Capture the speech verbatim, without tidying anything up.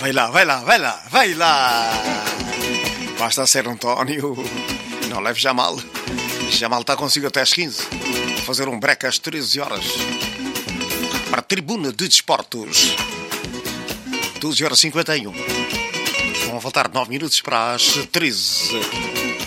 vai lá, vai lá, vai lá, vai lá. Basta ser António. Não leve Jamal. Jamal está consigo até às quinze. Vou fazer um break às treze horas. Para a Tribuna de Desportos. doze horas e cinquenta e um. Vão faltar nove minutos para as treze.